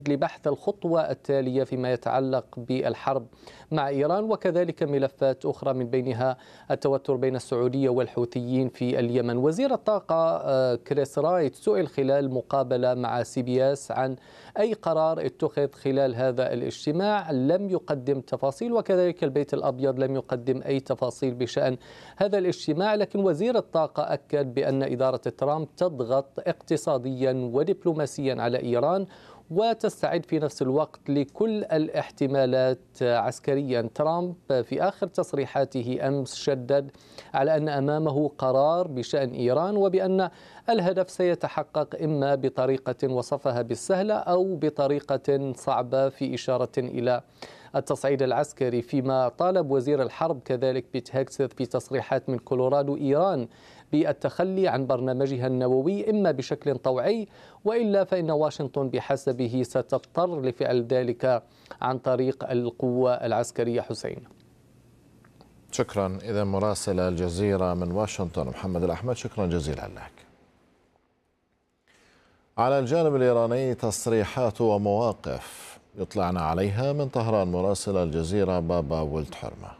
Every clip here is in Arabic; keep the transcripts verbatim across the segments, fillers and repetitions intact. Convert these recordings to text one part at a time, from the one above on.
لبحث الخطوة التالية فيما يتعلق بالحرب مع إيران، وكذلك ملفات أخرى من بينها التوتر بين السعودية والحوثيين في اليمن. وزير الطاقة كريس رايت سئل خلال مقابلة مع سي بي اس عن أي قرار اتخذ خلال هذا الاجتماع، لم يقدم تفاصيل، وكذلك البيت الأبيض لم يقدم أي تفاصيل بشأن هذا الاجتماع. لكن وزير الطاقة أكد بأن إدارة ترامب تضغط اقتصاديا ودبلوماسيا على إيران وتستعد في نفس الوقت لكل الاحتمالات عسكريا. ترامب في آخر تصريحاته أمس شدد على أن أمامه قرار بشأن إيران، وبأن الهدف سيتحقق إما بطريقة وصفها بالسهلة أو بطريقة صعبة، في إشارة إلى التصعيد العسكري. فيما طالب وزير الحرب كذلك بيت هيكسث في تصريحات من كولورادو إيران بالتخلي عن برنامجها النووي إما بشكل طوعي، وإلا فإن واشنطن بحسبه ستضطر لفعل ذلك عن طريق القوة العسكرية. حسين، شكرا. إذا مراسل الجزيرة من واشنطن محمد الأحمد، شكرا جزيلا لك. على الجانب الإيراني تصريحات ومواقف يطلعنا عليها من طهران مراسل الجزيرة بابا ولد حرمة.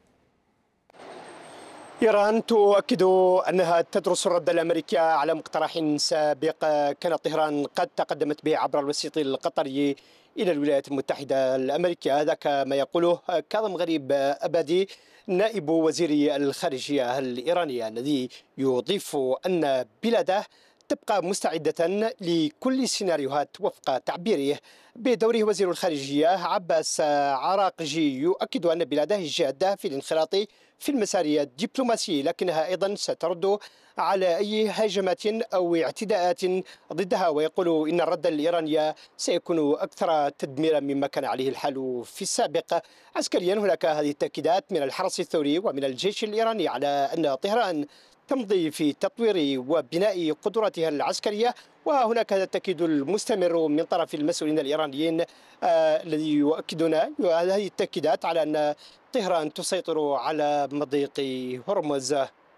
إيران تؤكد أنها تدرس الرد الأمريكي على مقترح سابق كانت طهران قد تقدمت به عبر الوسيط القطري إلى الولايات المتحدة الأمريكية. هذا كما يقوله كاظم غريب أبادي نائب وزير الخارجية الإيرانية، الذي يضيف أن بلاده تبقى مستعدة لكل السيناريوهات وفق تعبيره. بدوره وزير الخارجية عباس عراقجي يؤكد أن بلاده جادة في الانخراط في المسار الدبلوماسي، لكنها أيضا سترد على أي هجمات أو اعتداءات ضدها، ويقول إن الرد الإيراني سيكون أكثر تدميرا مما كان عليه الحال في السابق. عسكريا هناك هذه التأكيدات من الحرس الثوري ومن الجيش الإيراني على أن طهران تمضي في تطوير وبناء قدراتها العسكرية، وهناك هذا التأكيد المستمر من طرف المسؤولين الإيرانيين آه الذي يؤكدون هذه التأكيدات على أن طهران تسيطر على مضيق هرمز.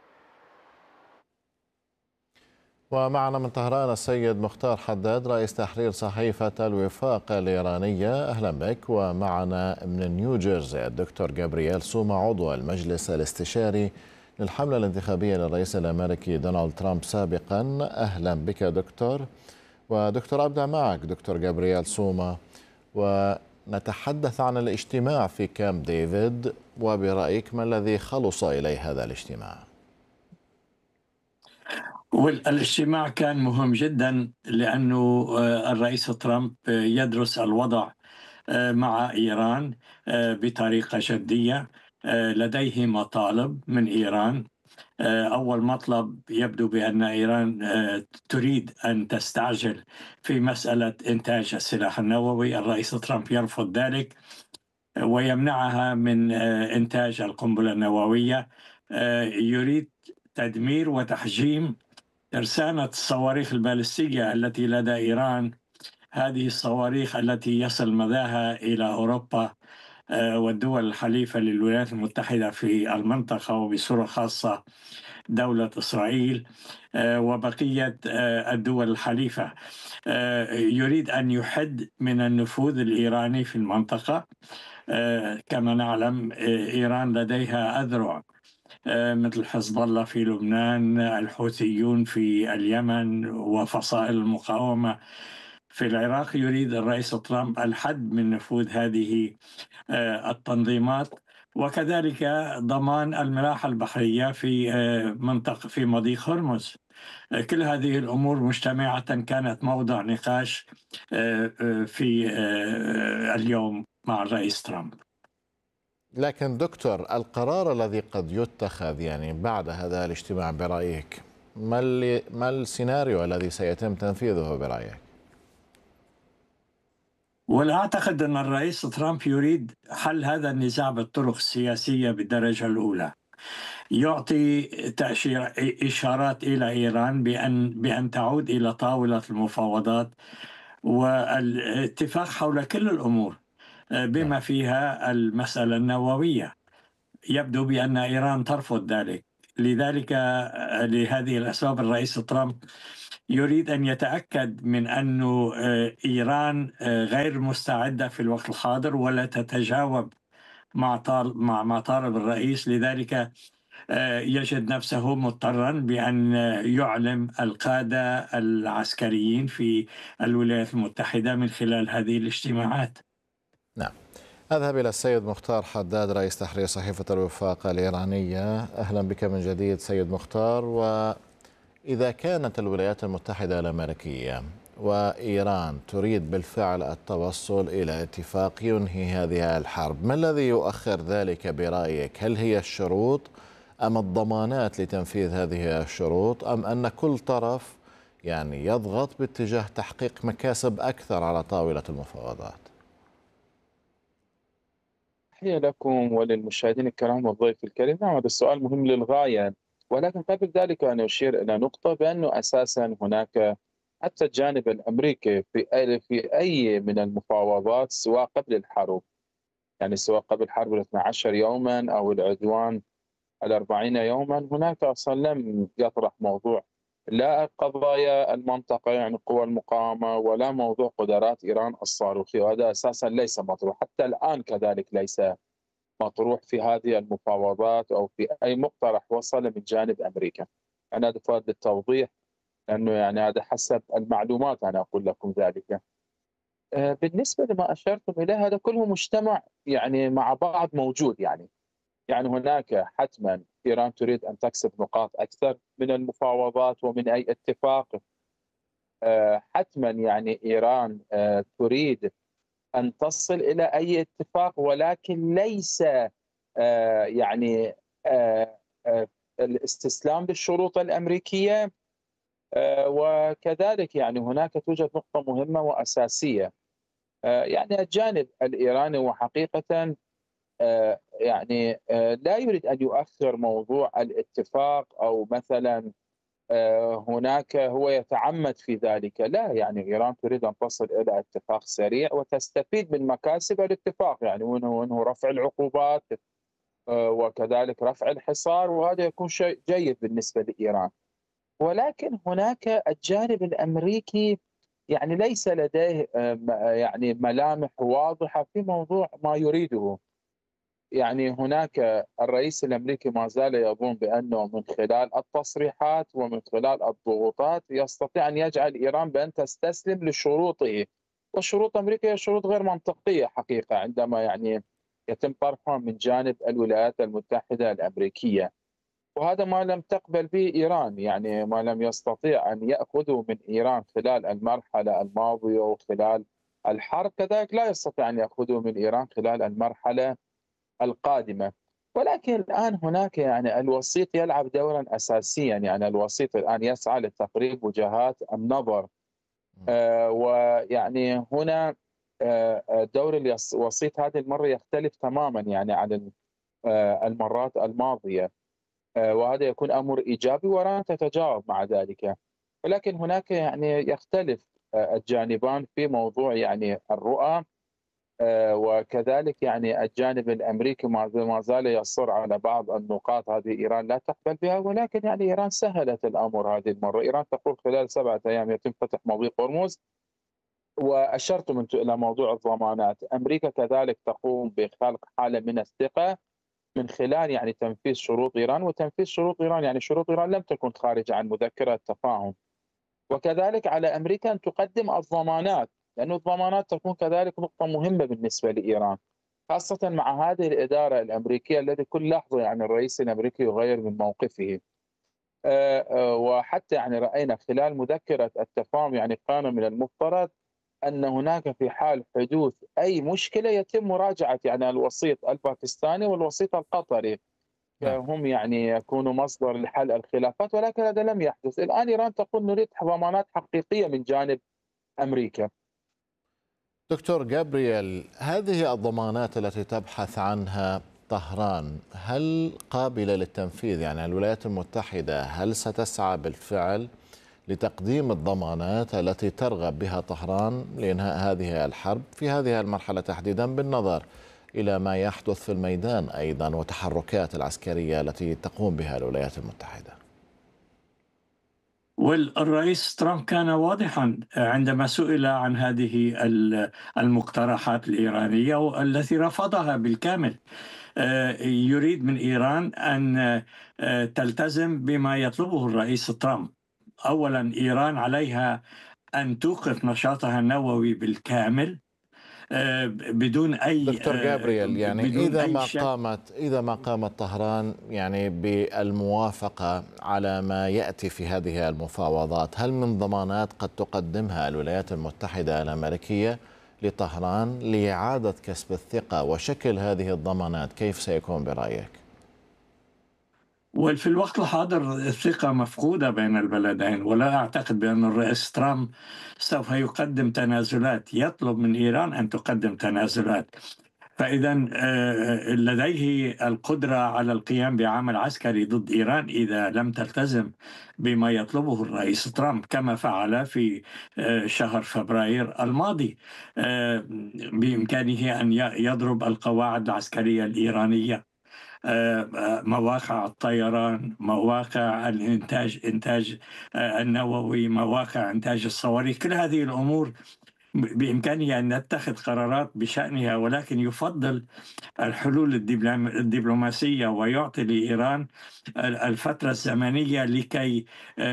ومعنا من طهران السيد مختار حداد رئيس تحرير صحيفة الوفاق الإيرانية، أهلا بك. ومعنا من نيوجيرسي الدكتور جابرييل سوما عضو المجلس الاستشاري للحملة الانتخابية للرئيس الأمريكي دونالد ترامب سابقا، أهلا بك دكتور. ودكتور أبدأ معك دكتور جابرييل سوما، ونتحدث عن الاجتماع في كامب ديفيد، وبرأيك ما الذي خلص إليه هذا الاجتماع؟ والاجتماع كان مهم جدا لأنه الرئيس ترامب يدرس الوضع مع إيران بطريقة جدية. لديه مطالب من إيران. أول مطلب يبدو بأن إيران تريد أن تستعجل في مسألة إنتاج السلاح النووي. الرئيس ترامب يرفض ذلك ويمنعها من إنتاج القنبلة النووية. يريد تدمير وتحجيم ترسانة الصواريخ البالستية التي لدى إيران، هذه الصواريخ التي يصل مداها إلى أوروبا والدول الحليفة للولايات المتحدة في المنطقة، وبصورة خاصة دولة إسرائيل وبقية الدول الحليفة. يريد أن يحد من النفوذ الإيراني في المنطقة. كما نعلم إيران لديها أذرع مثل حزب الله في لبنان، الحوثيون في اليمن، وفصائل المقاومة في العراق. يريد الرئيس ترامب الحد من نفوذ هذه التنظيمات، وكذلك ضمان الملاحة البحرية في منطقة في مضيق هرمز. كل هذه الأمور مجتمعة كانت موضع نقاش في اليوم مع الرئيس ترامب. لكن دكتور، القرار الذي قد يتخذ يعني بعد هذا الاجتماع برأيك، ما ما السيناريو الذي سيتم تنفيذه برأيك؟ ولا أعتقد أن الرئيس ترامب يريد حل هذا النزاع بالطرق السياسية بالدرجة الأولى. يعطي تأشير إشارات إلى إيران بأن بأن تعود إلى طاولة المفاوضات والاتفاق حول كل الأمور بما فيها المسألة النووية. يبدو بأن إيران ترفض ذلك. لذلك لهذه الأسباب الرئيس ترامب يريد أن يتأكد من أن إيران غير مستعدة في الوقت الحاضر ولا تتجاوب مع طالب مع ما طالب الرئيس. لذلك يجد نفسه مضطرا بأن يعلم القادة العسكريين في الولايات المتحدة من خلال هذه الاجتماعات. نعم. أذهب إلى السيد مختار حداد رئيس تحرير صحيفة الوفاق الإيرانية. أهلا بك من جديد سيد مختار. وإذا كانت الولايات المتحدة الأمريكية وإيران تريد بالفعل التوصل إلى اتفاق ينهي هذه الحرب، ما الذي يؤخر ذلك برأيك؟ هل هي الشروط أم الضمانات لتنفيذ هذه الشروط، أم أن كل طرف يعني يضغط باتجاه تحقيق مكاسب أكثر على طاولة المفاوضات؟ تحية لكم وللمشاهدين الكرام والضيف الكريم. نعم، هذا السؤال مهم للغاية، ولكن قبل ذلك أنا أشير إلى نقطة بأنه أساسا هناك حتى الجانب الأمريكي في أي, في أي من المفاوضات سواء قبل الحرب، يعني سواء قبل حرب الاثنى عشر يوما أو العدوان الأربعين يوما، هناك أصلا لم يطرح موضوع لا قضايا المنطقة يعني قوى المقاومة ولا موضوع قدرات إيران الصاروخية، وهذا أساسا ليس مطروح حتى الآن، كذلك ليس مطروح في هذه المفاوضات أو في أي مقترح وصل من جانب أمريكا. أنا أدفع للتوضيح لأنه يعني هذا حسب المعلومات أنا أقول لكم ذلك. بالنسبة لما أشرتم إليه هذا كله مجتمع يعني مع بعض موجود، يعني يعني هناك حتما إيران تريد أن تكسب نقاط أكثر من المفاوضات ومن أي اتفاق. حتما يعني إيران تريد أن تصل إلى أي اتفاق، ولكن ليس يعني الاستسلام للشروط الأمريكية. وكذلك يعني هناك توجد نقطة مهمة وأساسية، يعني الجانب الإيراني وحقيقة يعني لا يريد أن يؤخر موضوع الاتفاق أو مثلا هناك هو يتعمد في ذلك، لا، يعني إيران تريد أن تصل إلى اتفاق سريع وتستفيد من مكاسب الاتفاق، يعني وأنه رفع العقوبات وكذلك رفع الحصار، وهذا يكون شيء جيد بالنسبة لإيران. ولكن هناك الجانب الأمريكي يعني ليس لديه يعني ملامح واضحة في موضوع ما يريده. يعني هناك الرئيس الأمريكي ما زال يظن بأنه من خلال التصريحات ومن خلال الضغوطات يستطيع أن يجعل إيران بأن تستسلم لشروطه، والشروط الأمريكية شروط غير منطقية حقيقة عندما يعني يتم طرحها من جانب الولايات المتحدة الأمريكية، وهذا ما لم تقبل به إيران، يعني ما لم يستطيع أن يأخذه من إيران خلال المرحلة الماضية وخلال الحرب، كذلك لا يستطيع أن يأخذه من إيران خلال المرحلة القادمة. ولكن الآن هناك يعني الوسيط يلعب دورا أساسيا، يعني الوسيط الآن يسعى لتقريب وجهات النظر، آه ويعني هنا آه دور الوسيط هذه المرة يختلف تماما يعني عن آه المرات الماضية، آه وهذا يكون أمر إيجابي وإيران تتجاوب مع ذلك. ولكن هناك يعني يختلف آه الجانبان في موضوع يعني الرؤى، وكذلك يعني الجانب الامريكي ما زال يصر على بعض النقاط هذه ايران لا تقبل بها، ولكن يعني ايران سهلت الامر هذه المره. ايران تقول خلال سبعه ايام يتم فتح مضيق هرمز، واشرتم انتم الى موضوع الضمانات. امريكا كذلك تقوم بخلق حاله من الثقه من خلال يعني تنفيذ شروط ايران، وتنفيذ شروط ايران يعني شروط ايران لم تكن خارجه عن مذكره تفاهم. وكذلك على امريكا ان تقدم الضمانات، لأن الضمانات تكون كذلك نقطة مهمة بالنسبة لإيران، خاصة مع هذه الإدارة الأمريكية التي كل لحظة يعني الرئيس الأمريكي يغير من موقفه. وحتى يعني رأينا خلال مذكرة التفاهم يعني كان من المفترض أن هناك في حال حدوث أي مشكلة يتم مراجعة يعني الوسيط الباكستاني والوسيط القطري، هم يعني يكونوا مصدر لحل الخلافات، ولكن هذا لم يحدث. الآن إيران تقول نريد ضمانات حقيقية من جانب أمريكا. دكتور جابرييل، هذه الضمانات التي تبحث عنها طهران هل قابلة للتنفيذ؟ يعني الولايات المتحدة هل ستسعى بالفعل لتقديم الضمانات التي ترغب بها طهران لإنهاء هذه الحرب في هذه المرحلة تحديدا، بالنظر إلى ما يحدث في الميدان أيضا والتحركات العسكرية التي تقوم بها الولايات المتحدة؟ والرئيس ترامب كان واضحا عندما سئل عن هذه المقترحات الإيرانية والتي رفضها بالكامل. يريد من إيران أن تلتزم بما يطلبه الرئيس ترامب. أولا، إيران عليها أن توقف نشاطها النووي بالكامل بدون أي دكتور جابرييل، يعني بدون إذا أي ما شك. قامت إذا ما قامت طهران يعني بالموافقة على ما يأتي في هذه المفاوضات، هل من ضمانات قد تقدمها الولايات المتحدة الأمريكية لطهران لإعادة كسب الثقة؟ وشكل هذه الضمانات كيف سيكون برأيك؟ وفي الوقت الحاضر الثقة مفقودة بين البلدين، ولا أعتقد بأن الرئيس ترامب سوف يقدم تنازلات، يطلب من إيران أن تقدم تنازلات. فإذا لديه القدرة على القيام بعمل عسكري ضد إيران إذا لم تلتزم بما يطلبه الرئيس ترامب، كما فعل في شهر فبراير الماضي. بإمكانه أن يضرب القواعد العسكرية الإيرانية، مواقع الطيران، مواقع الإنتاج إنتاج النووي، مواقع إنتاج الصواريخ. كل هذه الأمور بإمكانه أن يتخذ قرارات بشأنها، ولكن يفضل الحلول الدبلوماسية ويعطي لإيران الفترة الزمنية لكي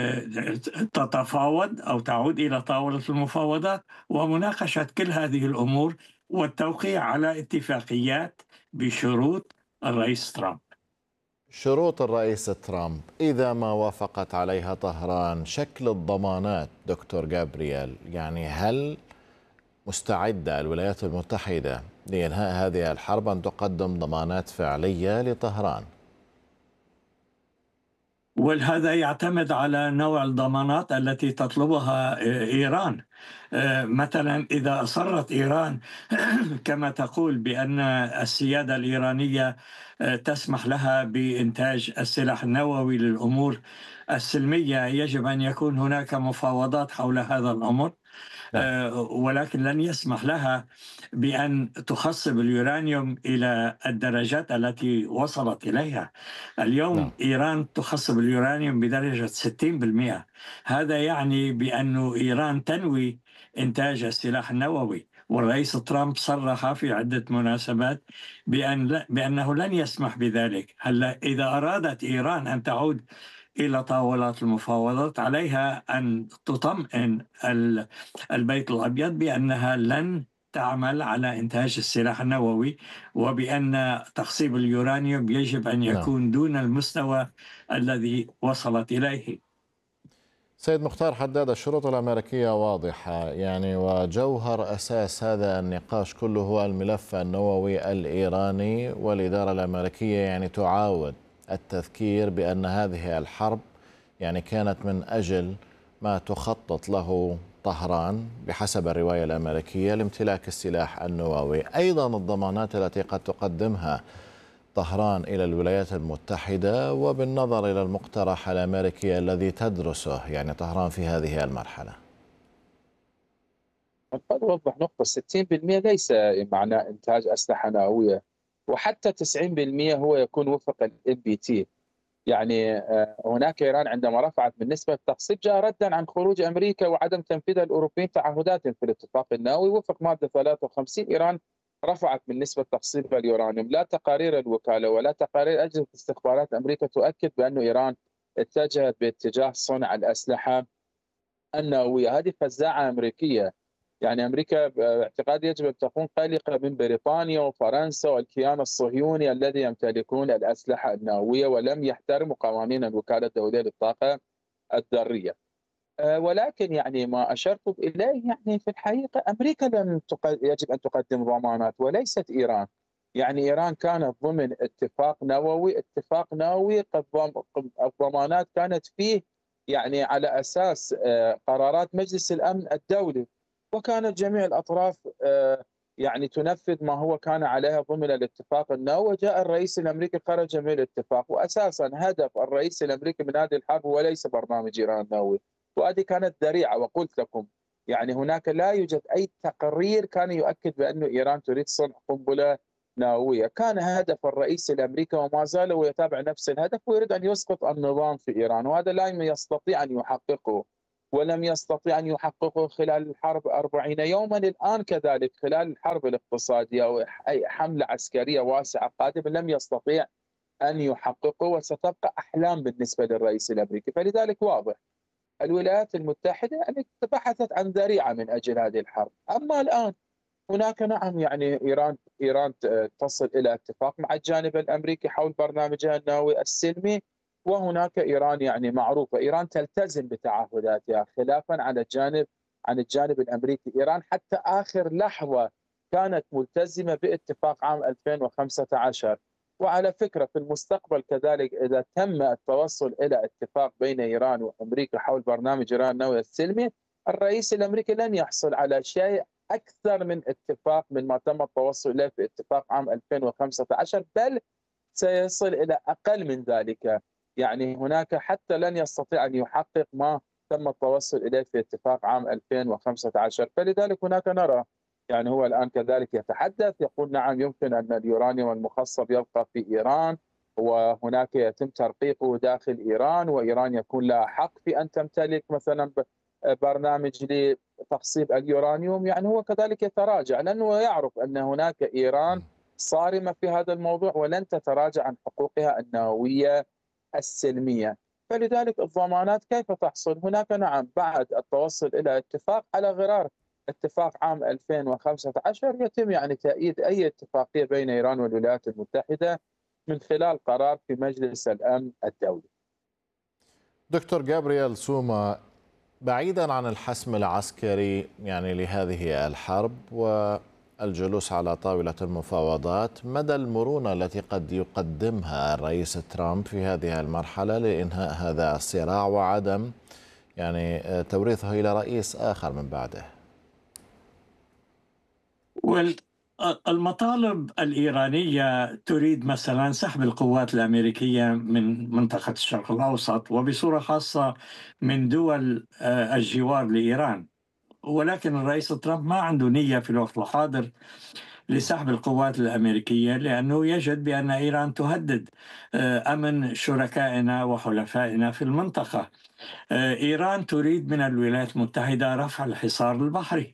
تتفاوض أو تعود إلى طاولة المفاوضات ومناقشة كل هذه الأمور والتوقيع على اتفاقيات بشروط الرئيس ترامب. شروط الرئيس ترامب إذا ما وافقت عليها طهران، شكل الضمانات دكتور جابرييل، يعني هل مستعدة الولايات المتحدة لإنهاء هذه الحرب أن تقدم ضمانات فعلية لطهران؟ وهذا يعتمد على نوع الضمانات التي تطلبها إيران. مثلا إذا أصرت إيران كما تقول بأن السيادة الإيرانية تسمح لها بإنتاج السلاح النووي للأمور السلمية، يجب أن يكون هناك مفاوضات حول هذا الأمر. ولكن لن يسمح لها بأن تخصب اليورانيوم إلى الدرجات التي وصلت إليها اليوم. نعم. إيران تخصب اليورانيوم بدرجة ستين بالمئة. هذا يعني بأن إيران تنوي إنتاج السلاح النووي، والرئيس ترامب صرح في عدة مناسبات بأن بأنه لن يسمح بذلك. هلا إذا أرادت إيران أن تعود إلى طاولات المفاوضات، عليها أن تطمئن البيت الأبيض بأنها لن تعمل على إنتاج السلاح النووي، وبأن تخصيب اليورانيوم يجب أن يكون دون المستوى الذي وصلت إليه. سيد مختار حداد، الشروط الأمريكية واضحة يعني، وجوهر أساس هذا النقاش كله هو الملف النووي الإيراني، والإدارة الأمريكية يعني تعاود التذكير بأن هذه الحرب يعني كانت من أجل ما تخطط له طهران بحسب الرواية الأمريكية لامتلاك السلاح النووي. أيضا الضمانات التي قد تقدمها طهران إلى الولايات المتحدة، وبالنظر إلى المقترح الأمريكي الذي تدرسه يعني طهران في هذه المرحلة. قد أوضح نقطة، ستين بالمئة ليس معنى إنتاج أسلحة نووية، وحتى تسعين بالمئة هو يكون وفق ال بي تي. يعني هناك إيران عندما رفعت من نسبة التخصيب جاء ردا عن خروج أمريكا وعدم تنفيذ الأوروبيين تعهداتهم في الاتفاق النووي وفق مادة ثلاثة وخمسين. إيران رفعت من نسبة تخصيب اليورانيوم. لا تقارير الوكالة ولا تقارير أجهزة استخبارات أمريكا تؤكد بأن إيران اتجهت باتجاه صنع الأسلحة النووية. هذه فزاعة أمريكية. يعني أمريكا باعتقادي يجب أن تكون قلقة من بريطانيا وفرنسا والكيان الصهيوني الذي يمتلكون الأسلحة النووية ولم يحترموا قوانين الوكالة الدولية للطاقة الذرية. ولكن يعني ما أشرت إليه يعني في الحقيقة أمريكا لم يجب أن تقدم ضمانات وليست إيران. يعني إيران كانت ضمن اتفاق نووي، اتفاق نووي قد الضمانات كانت فيه يعني على أساس قرارات مجلس الأمن الدولي، وكانت جميع الأطراف يعني تنفذ ما هو كان عليها ضمن الاتفاق النووي. وجاء الرئيس الأمريكي خرج من الاتفاق، وأساسا هدف الرئيس الأمريكي من هذه الحرب هو ليس برنامج إيران النووي، وهذه كانت ذريعة. وقلت لكم يعني هناك لا يوجد أي تقرير كان يؤكد بأن إيران تريد صنع قنبلة نووية. كان هدف الرئيس الأمريكي وما زال ويتابع نفس الهدف، ويريد أن يسقط النظام في إيران، وهذا لا يستطيع أن يحققه، ولم يستطيع أن يحققه خلال الحرب أربعين يوما. الآن كذلك خلال الحرب الاقتصادية أو أي حملة عسكرية واسعة قادمة لم يستطيع أن يحققه، وستبقى أحلام بالنسبة للرئيس الأمريكي. فلذلك واضح الولايات المتحدة يعني بحثت عن ذريعة من أجل هذه الحرب. أما الآن هناك نعم يعني إيران إيران تصل إلى اتفاق مع الجانب الأمريكي حول برنامجها النووي السلمي، وهناك إيران يعني معروفة، إيران تلتزم بتعهداتها خلافا على الجانب عن الجانب الأمريكي. إيران حتى آخر لحظة كانت ملتزمة باتفاق عام ألفين وخمسة عشر. وعلى فكرة في المستقبل كذلك إذا تم التوصل إلى اتفاق بين إيران وأمريكا حول برنامج إيران النووي السلمي، الرئيس الأمريكي لن يحصل على شيء أكثر من اتفاق من ما تم التوصل إليه في اتفاق عام ألفين وخمسة عشر، بل سيصل إلى أقل من ذلك. يعني هناك حتى لن يستطيع أن يحقق ما تم التوصل إليه في اتفاق عام ألفين وخمسة عشر. فلذلك هناك نرى يعني هو الآن كذلك يتحدث يقول نعم يمكن أن اليورانيوم المخصب يبقى في إيران، وهناك يتم ترقيقه داخل إيران، وإيران يكون لها حق في أن تمتلك مثلا برنامج لتخصيب اليورانيوم. يعني هو كذلك يتراجع لأنه يعرف أن هناك إيران صارمة في هذا الموضوع ولن تتراجع عن حقوقها النووية السلمية. فلذلك الضمانات كيف تحصل؟ هناك نعم بعد التوصل إلى اتفاق على غرار اتفاق عام ألفين وخمسة عشر يتم يعني تأييد أي اتفاقية بين إيران والولايات المتحدة من خلال قرار في مجلس الأمن الدولي. دكتور جابرييل سوما، بعيدا عن الحسم العسكري يعني لهذه الحرب والجلوس على طاولة المفاوضات، مدى المرونة التي قد يقدمها الرئيس ترامب في هذه المرحلة لإنهاء هذا الصراع وعدم يعني توريثه إلى رئيس آخر من بعده؟ المطالب الإيرانية تريد مثلا سحب القوات الأمريكية من منطقة الشرق الأوسط وبصورة خاصة من دول الجوار لإيران، ولكن الرئيس ترامب ما عنده نية في الوقت الحاضر لسحب القوات الأمريكية، لأنه يجد بأن إيران تهدد أمن شركائنا وحلفائنا في المنطقة. إيران تريد من الولايات المتحدة رفع الحصار البحري،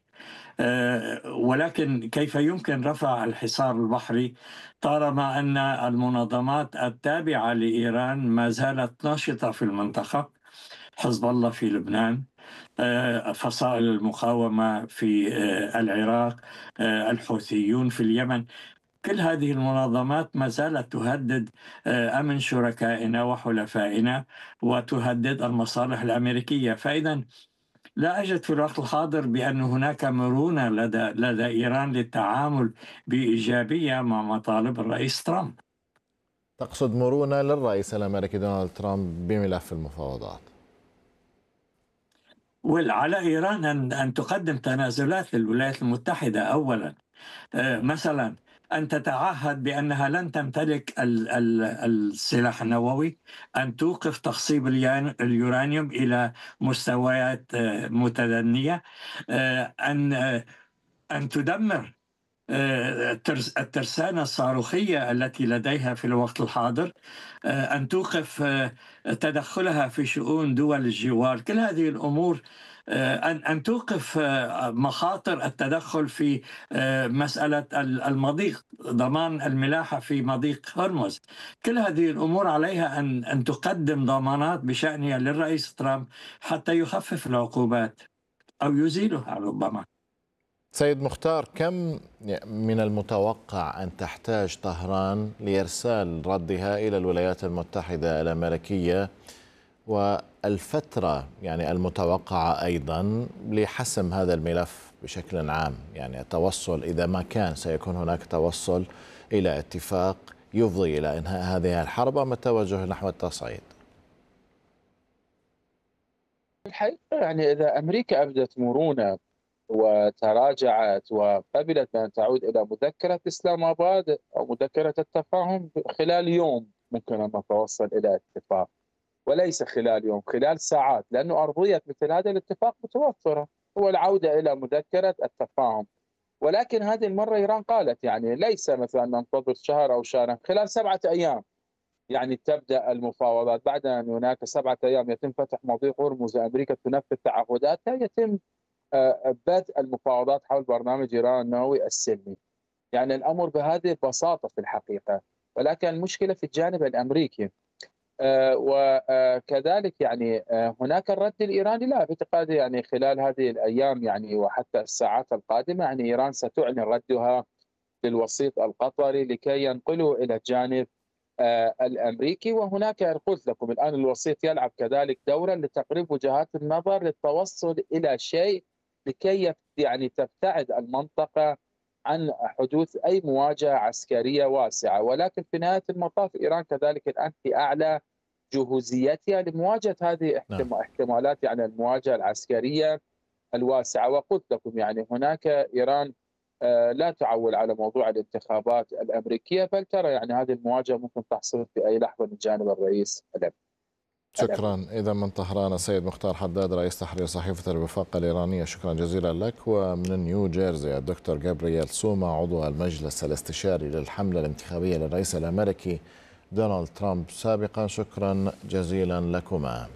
ولكن كيف يمكن رفع الحصار البحري طالما أن المنظمات التابعة لإيران ما زالت ناشطة في المنطقة؟ حزب الله في لبنان، فصائل المقاومة في العراق، الحوثيون في اليمن، كل هذه المنظمات ما زالت تهدد أمن شركائنا وحلفائنا وتهدد المصالح الأمريكية. فإذا لا أجد في الوقت الحاضر بأن هناك مرونة لدى, لدى إيران للتعامل بإيجابية مع مطالب الرئيس ترامب. تقصد مرونة للرئيس الأمريكي دونالد ترامب بملف المفاوضات؟ وعلى إيران أن, أن تقدم تنازلات للولايات المتحدة أولا، مثلا أن تتعهد بأنها لن تمتلك السلاح النووي، أن توقف تخصيب اليورانيوم إلى مستويات متدنية، أن أن تدمر الترسانة الصاروخية التي لديها في الوقت الحاضر، أن توقف تدخلها في شؤون دول الجوار. كل هذه الأمور، أن أن توقف مخاطر التدخل في مسألة المضيق، ضمان الملاحة في مضيق هرمز. كل هذه الأمور عليها أن أن تقدم ضمانات بشأنها للرئيس ترامب حتى يخفف العقوبات أو يزيلها ربما. سيد مختار، كم من المتوقع أن تحتاج طهران لإرسال ردها إلى الولايات المتحدة الأمريكية، والفترة يعني المتوقعة أيضا لحسم هذا الملف بشكل عام؟ يعني التوصل إذا ما كان سيكون هناك توصل إلى اتفاق يفضي إلى إنهاء هذه الحرب أم التوجه نحو التصعيد؟ الحقيقة يعني إذا أمريكا أبدت مرونة وتراجعت وقبلت بأن تعود إلى مذكرة إسلام آباد أو مذكرة التفاهم خلال يوم، ممكن أن نتوصل إلى اتفاق، وليس خلال يوم، خلال ساعات، لأنه أرضية مثل هذا الاتفاق متوفرة، هو العودة إلى مذكرة التفاهم. ولكن هذه المرة إيران قالت يعني ليس مثلا ننتظر شهر أو شهرين، خلال سبعة أيام يعني تبدأ المفاوضات. بعد أن هناك سبعة أيام يتم فتح مضيق هرمز، أمريكا تنفذ تعهداتها، يتم بدء المفاوضات حول برنامج إيران النووي السلمي. يعني الأمر بهذه البساطة في الحقيقة، ولكن المشكلة في الجانب الأمريكي. وكذلك يعني هناك الرد الإيراني، لا باعتقادي يعني خلال هذه الأيام يعني وحتى الساعات القادمة يعني إيران ستعلن ردها للوسيط القطري لكي ينقلوا إلى الجانب الأمريكي. وهناك قلت لكم الآن الوسيط يلعب كذلك دورا لتقريب وجهات النظر للتوصل إلى شيء لكي يعني تبتعد المنطقة عن حدوث أي مواجهة عسكرية واسعة. ولكن في نهاية المطاف إيران كذلك الآن في أعلى جهوزيتها لمواجهة هذه احتمالات يعني المواجهة العسكرية الواسعة. وقلت لكم يعني هناك إيران لا تعول على موضوع الانتخابات الأمريكية، بل ترى يعني هذه المواجهة ممكن تحصل في أي لحظة من جانب الرئيس الأمريكي. شكرا. إذا من طهران السيد مختار حداد رئيس تحرير صحيفة الوفاق الإيرانية، شكرا جزيلا لك. ومن نيو جيرسي الدكتور جابرييل سوما عضو المجلس الاستشاري للحملة الانتخابية للرئيس الأمريكي دونالد ترامب سابقا، شكرا جزيلا لكما.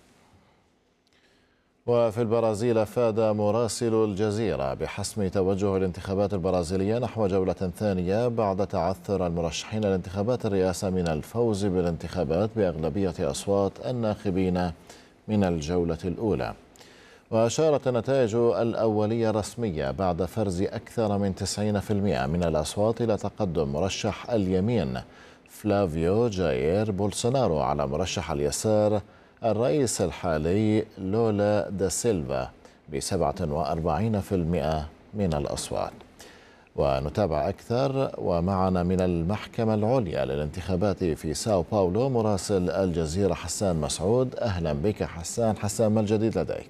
وفي البرازيل أفاد مراسل الجزيرة بحسم توجه الانتخابات البرازيلية نحو جولة ثانية بعد تعثر المرشحين لانتخابات الرئاسة من الفوز بالانتخابات بأغلبية أصوات الناخبين من الجولة الأولى. وأشارت النتائج الأولية الرسمية بعد فرز أكثر من تسعين بالمئة من الأصوات إلى تقدم مرشح اليمين فلافيو جاير بولسونارو على مرشح اليسار الرئيس الحالي لولا دا سيلفا ب سبعة وأربعين بالمئة من الأصوات. ونتابع أكثر ومعنا من المحكمة العليا للانتخابات في ساو باولو مراسل الجزيرة حسان مسعود. أهلا بك حسان. حسان، ما الجديد لديك؟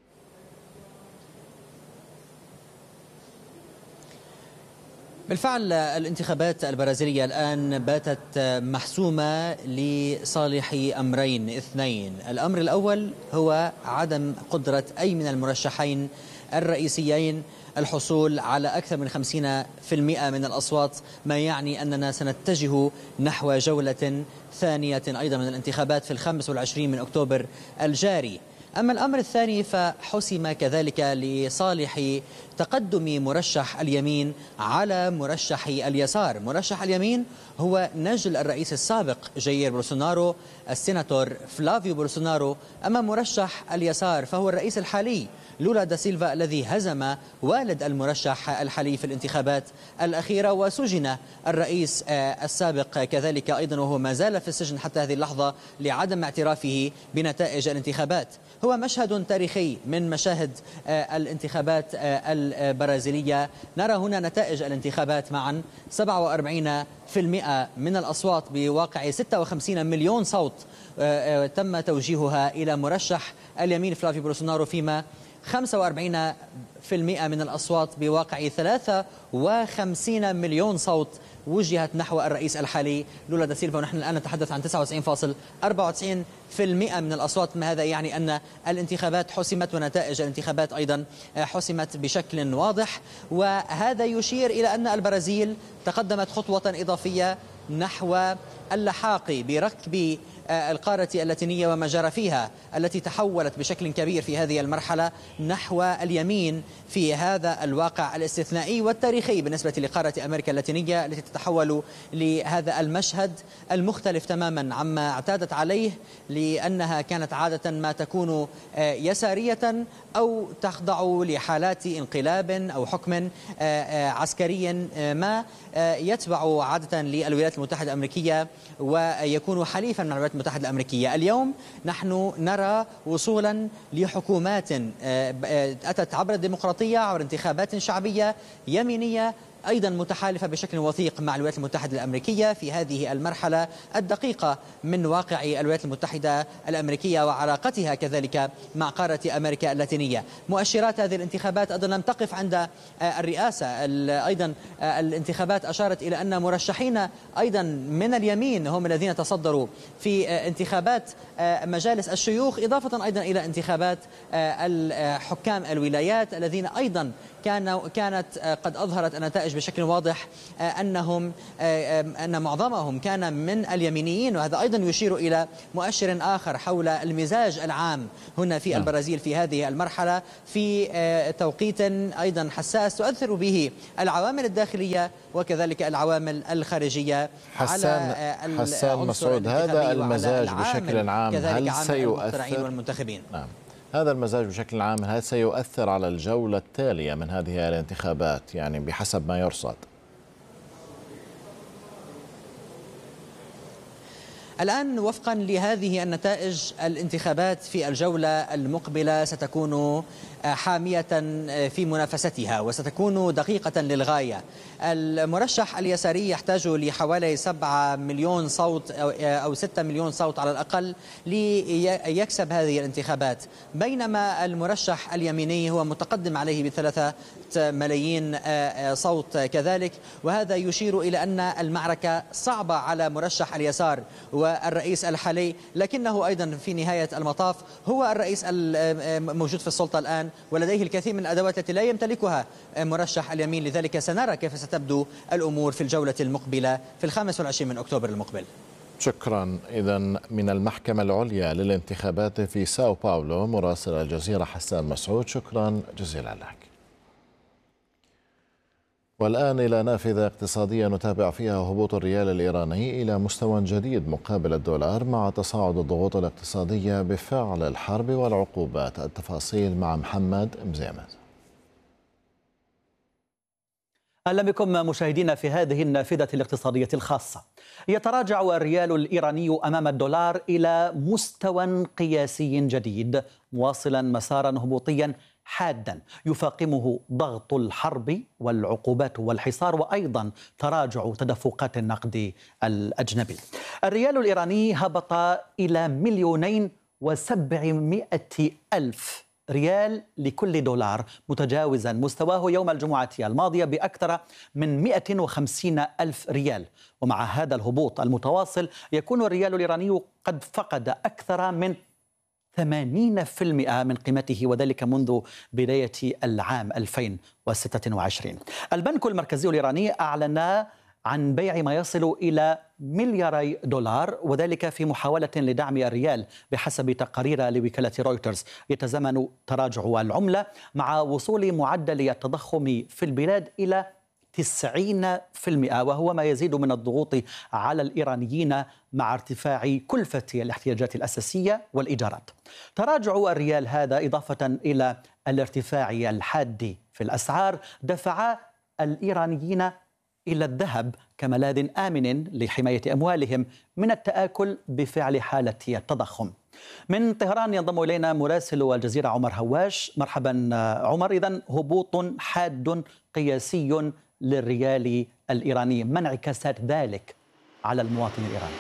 بالفعل الانتخابات البرازيلية الآن باتت محسومة لصالح أمرين اثنين. الأمر الأول هو عدم قدرة أي من المرشحين الرئيسيين الحصول على أكثر من خمسين بالمئة من الأصوات، ما يعني أننا سنتجه نحو جولة ثانية أيضا من الانتخابات في الخامس والعشرين من أكتوبر الجاري. أما الأمر الثاني فحسم كذلك لصالح تقدم مرشح اليمين على مرشح اليسار. مرشح اليمين هو نجل الرئيس السابق جاير بولسونارو، السيناتور فلافيو بولسونارو. أما مرشح اليسار فهو الرئيس الحالي لولا دا سيلفا الذي هزم والد المرشح الحالي في الانتخابات الأخيرة، وسجن الرئيس السابق كذلك أيضا وهو ما زال في السجن حتى هذه اللحظة لعدم اعترافه بنتائج الانتخابات. هو مشهد تاريخي من مشاهد الانتخابات البرازيلية. نرى هنا نتائج الانتخابات معا: سبعة وأربعين بالمئة من الأصوات بواقع ستة وخمسين مليون صوت تم توجيهها إلى مرشح اليمين فلافيو بولسونارو، فيما خمسة وأربعين بالمئة من الأصوات بواقع ثلاثة وخمسين مليون صوت وجهت نحو الرئيس الحالي لولا دا سيلفا. ونحن الآن نتحدث عن تسعة وتسعين فاصلة أربعة وتسعين بالمئة من الأصوات. ما هذا يعني أن الانتخابات حسمت ونتائج الانتخابات أيضا حسمت بشكل واضح. وهذا يشير إلى أن البرازيل تقدمت خطوة إضافية نحو اللحاق بركب القارة اللاتينية وما جرى فيها، التي تحولت بشكل كبير في هذه المرحلة نحو اليمين في هذا الواقع الاستثنائي والتاريخي بالنسبة لقارة أمريكا اللاتينية، التي تتحول لهذا المشهد المختلف تماما عما اعتادت عليه، لأنها كانت عادة ما تكون يسارية أو تخضع لحالات انقلاب أو حكم عسكري ما يتبع عادة للولايات المتحدة الأمريكية ويكون حليفا مع الولايات المتحدة الأمريكية. اليوم نحن نرى وصولا لحكومات أتت عبر الديمقراطية، عبر انتخابات شعبية يمينية أيضا متحالفة بشكل وثيق مع الولايات المتحدة الأمريكية في هذه المرحلة الدقيقة من واقع الولايات المتحدة الأمريكية وعلاقتها كذلك مع قارة أمريكا اللاتينية. مؤشرات هذه الانتخابات أيضا لم تقف عند الرئاسة، أيضا الانتخابات أشارت إلى أن مرشحين أيضا من اليمين هم الذين تصدروا في انتخابات مجالس الشيوخ، إضافة أيضا إلى انتخابات الحكام الولايات الذين أيضا كان كانت قد أظهرت النتائج بشكل واضح أنهم أن معظمهم كان من اليمينيين، وهذا أيضا يشير إلى مؤشر آخر حول المزاج العام هنا في البرازيل في هذه المرحلة في توقيت أيضا حساس تؤثر به العوامل الداخلية وكذلك العوامل الخارجية حسان على حسان مسعود. هذا المزاج بشكل عام هل سيؤثر والمنتخبين؟ نعم. هذا المزاج بشكل عام هل سيؤثر على الجولة التالية من هذه الانتخابات يعني بحسب ما يرصد؟ الآن وفقا لهذه النتائج الانتخابات في الجولة المقبلة ستكون حامية في منافستها وستكون دقيقة للغاية. المرشح اليساري يحتاج لحوالي سبعة مليون صوت أو ستة مليون صوت على الأقل ليكسب هذه الانتخابات، بينما المرشح اليميني هو متقدم عليه بثلاثة ملايين صوت كذلك، وهذا يشير إلى أن المعركة صعبة على مرشح اليسار والرئيس الحالي، لكنه أيضا في نهاية المطاف هو الرئيس الموجود في السلطة الآن ولديه الكثير من الأدوات التي لا يمتلكها مرشح اليمين. لذلك سنرى كيف ستبدو الأمور في الجولة المقبلة في الخامس والعشرين من أكتوبر المقبل. شكرا. إذا من المحكمة العليا للانتخابات في ساو باولو مراسل الجزيرة حسان مسعود، شكرا جزيلا لك. والآن إلى نافذة اقتصادية نتابع فيها هبوط الريال الإيراني إلى مستوى جديد مقابل الدولار مع تصاعد الضغوط الاقتصادية بفعل الحرب والعقوبات. التفاصيل مع محمد مزيمة. أهلا بكم مشاهدينا في هذه النافذة الاقتصادية الخاصة. يتراجع الريال الإيراني أمام الدولار إلى مستوى قياسي جديد مواصلا مسارا هبوطيا حادا يفاقمه ضغط الحرب والعقوبات والحصار وأيضا تراجع تدفقات النقد الأجنبي. الريال الإيراني هبط إلى مليونين وسبعمائة ألف ريال لكل دولار، متجاوزا مستواه يوم الجمعة الماضية بأكثر من مئة وخمسين ألف ريال. ومع هذا الهبوط المتواصل يكون الريال الإيراني قد فقد أكثر من ثمانين بالمئة من قيمته، وذلك منذ بداية العام ألفين وستة وعشرين. البنك المركزي الإيراني أعلن عن بيع ما يصل إلى ملياري دولار، وذلك في محاولة لدعم الريال بحسب تقارير لوكالة رويترز. يتزامن تراجع العملة مع وصول معدل التضخم في البلاد إلى تسعين بالمئة، وهو ما يزيد من الضغوط على الإيرانيين مع ارتفاع كلفة الاحتياجات الأساسية والإيجارات. تراجع الريال هذا إضافة إلى الارتفاع الحاد في الأسعار دفع الإيرانيين إلى الذهب كملاذ آمن لحماية أموالهم من التآكل بفعل حالة التضخم. من طهران ينضم إلينا مراسل الجزيرة عمر هواش. مرحبا عمر. إذن هبوط حاد قياسي للريال الإيراني، ما انعكاسات ذلك على المواطن الإيراني؟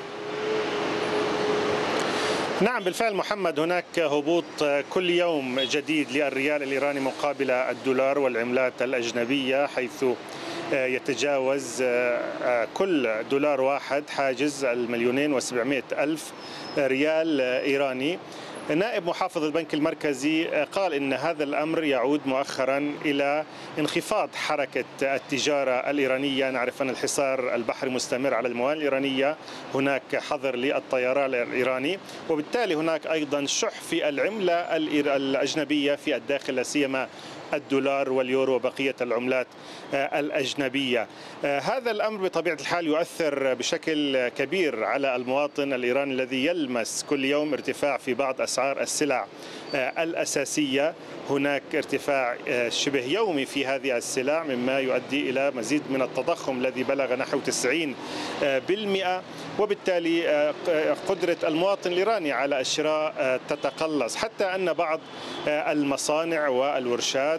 نعم بالفعل محمد، هناك هبوط كل يوم جديد للريال الإيراني مقابل الدولار والعملات الأجنبية، حيث يتجاوز كل دولار واحد حاجز المليونين وسبعمائة ألف ريال إيراني. نائب محافظ البنك المركزي قال إن هذا الأمر يعود مؤخرا إلى انخفاض حركة التجارة الإيرانية. نعرف أن الحصار البحري مستمر على الموانئ الإيرانية، هناك حظر للطيران الإيراني، وبالتالي هناك أيضا شح في العملة الأجنبية في الداخل، لا سيما الدولار واليورو وبقية العملات الأجنبية. هذا الأمر بطبيعة الحال يؤثر بشكل كبير على المواطن الإيراني الذي يلمس كل يوم ارتفاع في بعض أسعار السلع الأساسية. هناك ارتفاع شبه يومي في هذه السلع، مما يؤدي إلى مزيد من التضخم الذي بلغ نحو تسعين بالمئة، وبالتالي قدرة المواطن الإيراني على الشراء تتقلص، حتى أن بعض المصانع والورشات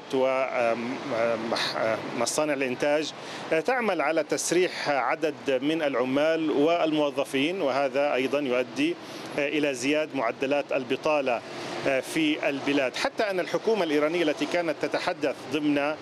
ومصانع الإنتاج تعمل على تسريح عدد من العمال والموظفين، وهذا أيضا يؤدي إلى زيادة معدلات البطالة في البلاد، حتى أن الحكومة الإيرانية التي كانت تتحدث ضمن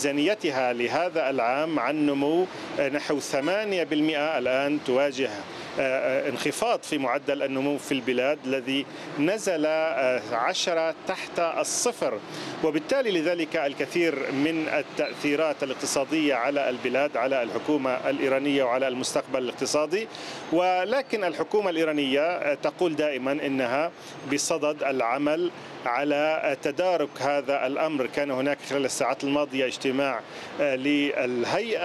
ميزانيتها لهذا العام عن نمو نحو ثمانية بالمئة الآن تواجه انخفاض في معدل النمو في البلاد الذي نزل عشرة تحت الصفر، وبالتالي لذلك الكثير من التأثيرات الاقتصادية على البلاد، على الحكومة الإيرانية وعلى المستقبل الاقتصادي. ولكن الحكومة الإيرانية تقول دائما إنها بصدد العمل على تدارك هذا الأمر. كان هناك خلال الساعات الماضية اجتماع للهيئة